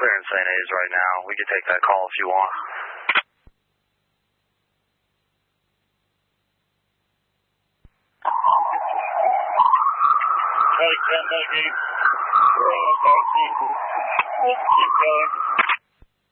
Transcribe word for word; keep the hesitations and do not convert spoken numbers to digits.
clearing Saint A's right now. We can take that call if you want. Take ten, take eight. Keep going.